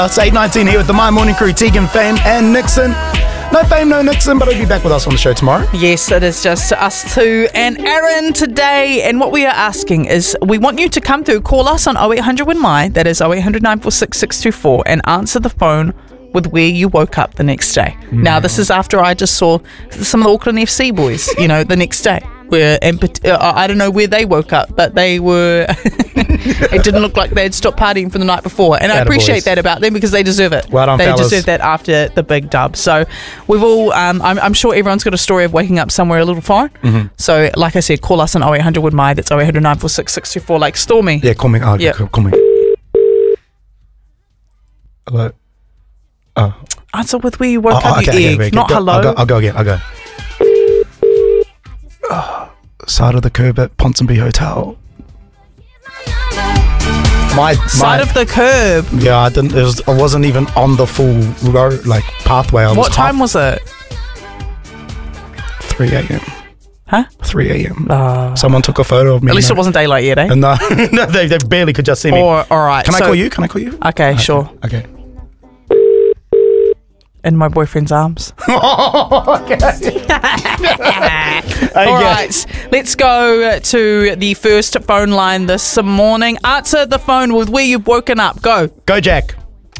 It's 8:19 here with the My Morning Crew, Tegan, Fame and Nixon. No Fame, no Nixon, but he'll be back with us on the show tomorrow. Yes, it is just us two and Aaron today. And what we are asking is, we want you to come through, call us on 0800 Win My, that is 0800 946 624, and answer the phone with where you woke up the next day. Now, this is after I just saw some of the Auckland FC boys, the next day. I don't know where they woke up, but they were... it didn't look like they'd stopped partying from the night before. And I appreciate that about them because they deserve it. Well done, they fellas. deserve that after the big dub. So we've all... I'm sure everyone's got a story of waking up somewhere a little foreign. So, like I said, call us on 0800 Win My. That's 0800 946 624, like Stormy. Yeah, call me. Call me. Hello? Oh. Answer with where you woke up, you egg. Not hello. I'll go again. Side of the curb at Ponsonby Hotel. Side of the curb. Yeah, I wasn't even on the full road, pathway. What time was it? 3 a.m. Huh? 3 a.m. Someone took a photo of me. At least it wasn't daylight yet, eh? And no, they barely could just see me. All right. Can I call you? Okay, sure. Okay. In my boyfriend's arms. Okay. All right, let's go to the first phone line this morning. Answer the phone with where you've woken up. Go, Jack.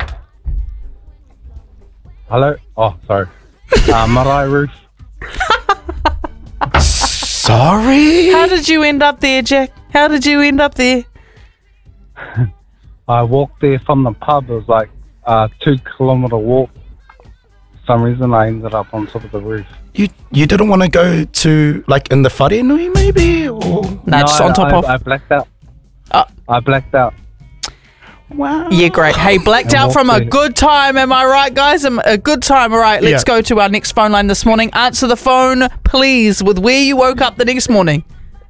Hello? Oh, sorry. Marae Roof. Sorry? How did you end up there, Jack? How did you end up there? I walked there from the pub. It was like a 2-kilometre walk. For some reason, I ended up on top of the roof. You didn't want to go to, in the Wharenui, maybe? Or? No, just on top of... I blacked out. I blacked out. Wow. Yeah, great. Hey, blacked out from a good time. Am I right, guys? A good time. All right, let's go to our next phone line this morning. Answer the phone, please, with where you woke up the next morning.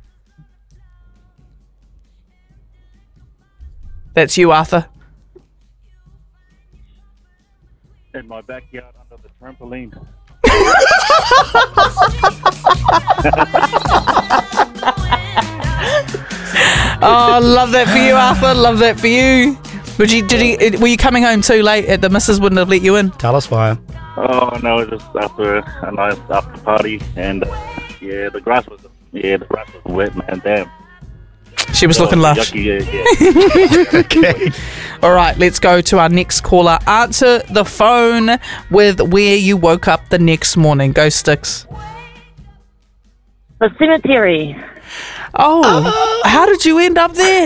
That's you, Arthur. In my backyard under the trampoline. Oh, love that for you, Arthur. Love that for you. Were you coming home too late? The missus wouldn't have let you in. Tell us why. Oh no, just after a nice after party, and the grass was wet, man. Damn. She was looking lush. Yucky, yeah. Okay. All right, let's go to our next caller. Answer the phone with where you woke up the next morning. Go, Sticks. The cemetery. Oh, how did you end up there?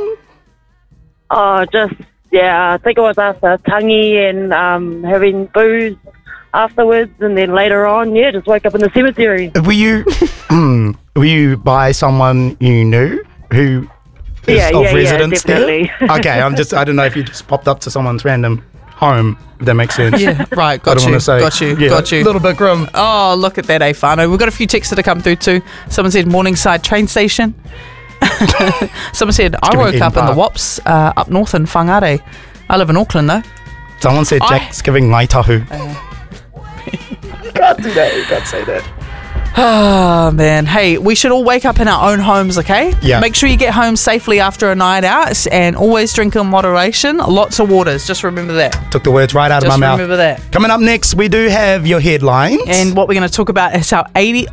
I think it was after tangi and having booze afterwards, and then later on, just woke up in the cemetery. Were you by someone you knew who is of residence definitely. there? Okay, I don't know if you just popped up to someone's random home, if that makes sense. Yeah, right, got you. A little bit grim. Oh, look at that, Fano. We've got a few texts that have come through too. Someone said Morningside train station. Someone said, I woke up in the Wops up north in Whangarei. I live in Auckland though. Someone said Jack's giving Ngaitahu. You can't do that. You can't say that. Oh, man. Hey, we should all wake up in our own homes, okay? Yeah. Make sure you get home safely after a night out and always drink in moderation. Lots of waters. Just remember that. Took the words right out of my mouth. Just remember that. Coming up next, we do have your headlines. And what we're going to talk about is our 80